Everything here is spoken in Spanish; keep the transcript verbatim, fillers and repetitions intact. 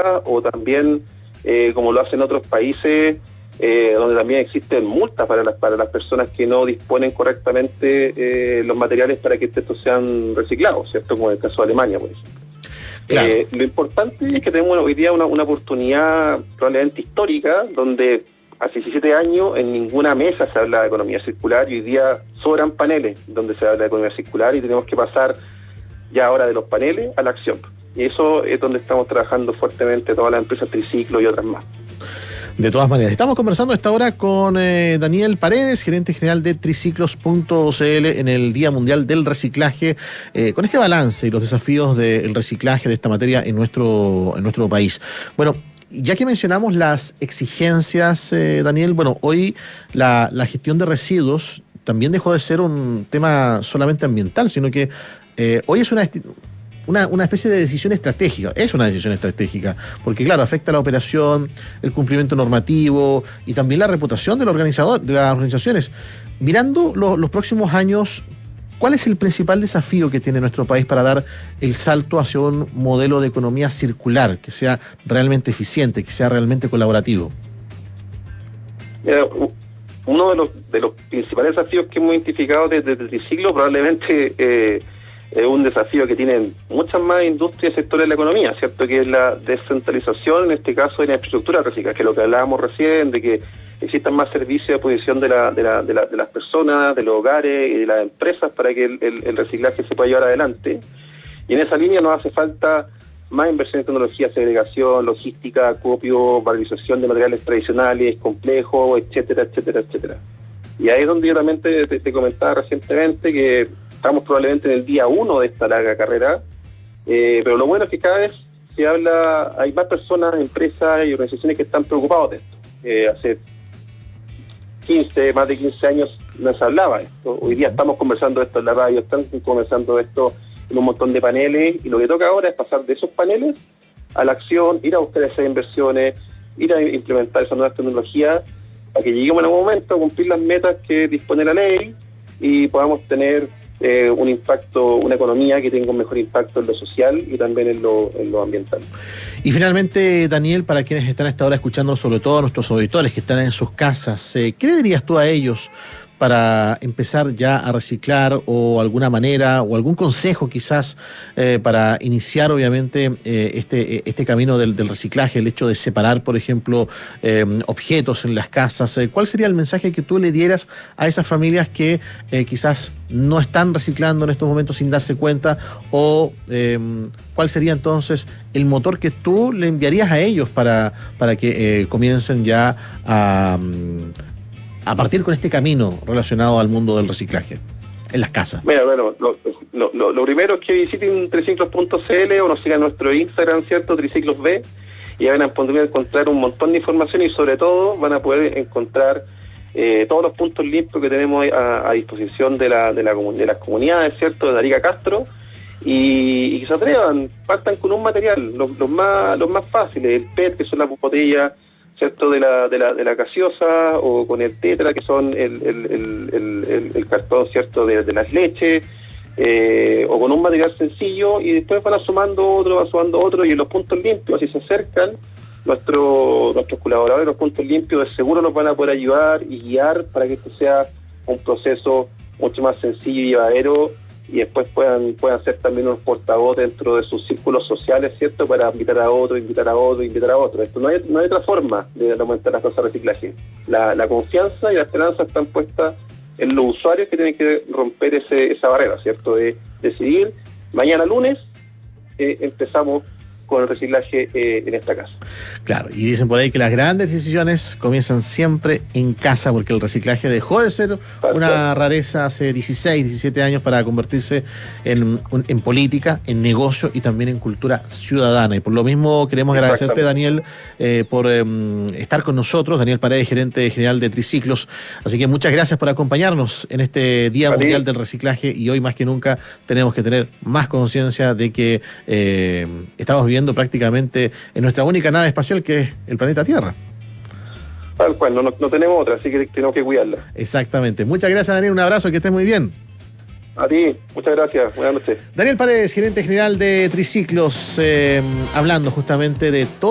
recicladas, o también, eh, como lo hacen otros países, eh, donde también existen multas para las para las personas que no disponen correctamente eh, los materiales para que estos sean reciclados, ¿cierto? Como en el caso de Alemania, por ejemplo. Claro. Eh, lo importante es que tenemos hoy día una, una oportunidad probablemente histórica, donde hace diecisiete años en ninguna mesa se habla de economía circular, y hoy día sobran paneles donde se habla de economía circular, y tenemos que pasar ya ahora de los paneles a la acción. Y eso es donde estamos trabajando fuertemente todas las empresas Triciclo y otras más. De todas maneras, estamos conversando a esta hora con eh, Daniel Paredes, gerente general de Triciclos punto c l en el Día Mundial del Reciclaje, eh, con este balance y los desafíos del reciclaje de esta materia en nuestro, en nuestro país. Bueno, ya que mencionamos las exigencias, eh, Daniel, bueno, hoy la, la gestión de residuos también dejó de ser un tema solamente ambiental, sino que eh, hoy es una... Una, una especie de decisión estratégica, es una decisión estratégica, porque claro, afecta la operación, el cumplimiento normativo y también la reputación del organizador, de las organizaciones. Mirando lo, los próximos años, ¿cuál es el principal desafío que tiene nuestro país para dar el salto hacia un modelo de economía circular, que sea realmente eficiente, que sea realmente colaborativo? Mira, uno de los, de los principales desafíos que hemos identificado desde el Triciclo probablemente... Eh, es un desafío que tienen muchas más industrias y sectores de la economía, ¿cierto? Que es la descentralización, en este caso, de la infraestructura reciclada, que es lo que hablábamos recién, de que existan más servicios a disposición de, la, de, la, de, la, de las personas, de los hogares y de las empresas para que el, el, el reciclaje se pueda llevar adelante. Y en esa línea nos hace falta más inversión en tecnología, segregación, logística, acopio, valorización de materiales tradicionales, complejos, etcétera, etcétera, etcétera. Y ahí es donde yo también te, te, te comentaba recientemente que estamos probablemente en el día uno de esta larga carrera, eh, pero lo bueno es que cada vez se habla, hay más personas, empresas y organizaciones que están preocupados de esto. Eh, hace quince, más de quince años no se hablaba de esto. Hoy día estamos conversando de esto en la radio, están conversando de esto en un montón de paneles, y lo que toca ahora es pasar de esos paneles a la acción, ir a buscar esas inversiones, ir a implementar esas nuevas tecnologías, para que lleguemos en algún momento a cumplir las metas que dispone la ley y podamos tener Eh, un impacto, una economía que tenga un mejor impacto en lo social y también en lo, en lo ambiental. Y finalmente, Daniel, para quienes están hasta ahora escuchando, sobre todo a nuestros auditores que están en sus casas, eh, ¿qué le dirías tú a ellos para empezar ya a reciclar, o alguna manera o algún consejo quizás eh, para iniciar obviamente eh, este, este camino del, del reciclaje, el hecho de separar, por ejemplo, eh, objetos en las casas? Eh, ¿Cuál sería el mensaje que tú le dieras a esas familias que eh, quizás no están reciclando en estos momentos sin darse cuenta? O eh, ¿cuál sería entonces el motor que tú le enviarías a ellos para, para que eh, comiencen ya a... a partir con este camino relacionado al mundo del reciclaje en las casas? Mira, bueno, lo, lo, lo, lo primero es que visiten triciclos punto c l o nos sigan en nuestro Instagram, ¿cierto? Triciclos B, y van a poder encontrar un montón de información, y sobre todo van a poder encontrar eh, todos los puntos limpios que tenemos a, a disposición de, la, de, la, de las comunidades, ¿cierto? De Arica Castro, y, y que se atrevan, partan con un material, los, los más los más fáciles, el P E T, que son las botellas, ¿cierto? De la, de la, de la gaseosa, o con el tetra, que son el, el, el, el, el, el cartón, ¿cierto? De, de las leches, eh, o con un material sencillo, y después van sumando otro, van sumando otro, y en los puntos limpios, si se acercan, nuestro, nuestros colaboradores, los puntos limpios, de seguro nos van a poder ayudar y guiar para que esto sea un proceso mucho más sencillo y llevadero, y después puedan puedan ser también unos portavoz dentro de sus círculos sociales, ¿cierto? Para invitar a otro, invitar a otro, invitar a otro. Esto no hay, no hay otra forma de aumentar las tasas de reciclaje. La, la confianza y la esperanza están puestas en los usuarios, que tienen que romper ese, esa barrera, ¿cierto? De decidir, mañana lunes eh, empezamos con el reciclaje eh, en esta casa. Claro, y dicen por ahí que las grandes decisiones comienzan siempre en casa, porque el reciclaje dejó de ser una rareza hace dieciséis, diecisiete años para convertirse en, en política, en negocio y también en cultura ciudadana. Y por lo mismo queremos agradecerte, Daniel, eh, por eh, estar con nosotros. Daniel Paredes, gerente general de Triciclos. Así que muchas gracias por acompañarnos en este Día ¿A Mundial ti? del Reciclaje, y hoy más que nunca tenemos que tener más conciencia de que eh, estamos viviendo prácticamente en nuestra única nave espacial, que es el planeta Tierra. Tal cual, no, no, no tenemos otra, así que tenemos que cuidarla. Exactamente. Muchas gracias, Daniel. Un abrazo, que estés muy bien. A ti, muchas gracias. Buenas noches. Daniel Paredes, gerente general de Triciclos, eh, hablando justamente de todo